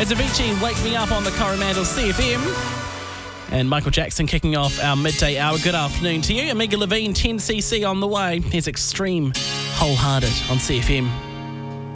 It's Avicii, Wake Me Up on the Coromandel CFM. And Michael Jackson kicking off our midday hour. Good afternoon to you. Amiga Levine, 10cc on the way. Here's Extreme Wholehearted on CFM.